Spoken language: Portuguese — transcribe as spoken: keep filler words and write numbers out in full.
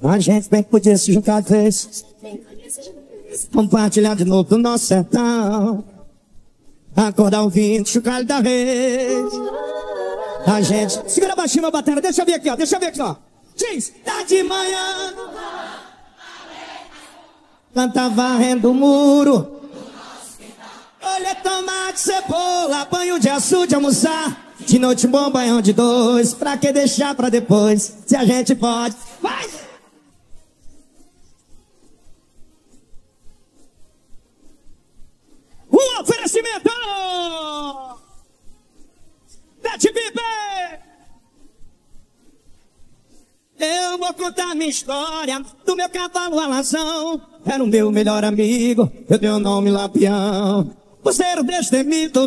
A gente bem podia se juntar de vez, compartilhar de novo do nosso sertão, acordar ouvindo chocalho da rede. A gente... Segura baixinho, meu batera, deixa eu ver aqui, ó, deixa eu ver aqui, ó. Diz, tá de manhã, planta varrendo o muro, olha tomate, cebola, banho de açude, almoçar. De noite um bom banhão de dois, pra que deixar pra depois, se a gente pode. Vai! Um oferecimento da T V B. Eu vou contar minha história do meu cavalo alazão. Era o meu melhor amigo, eu dei o nome Lampião. Você era o destemido.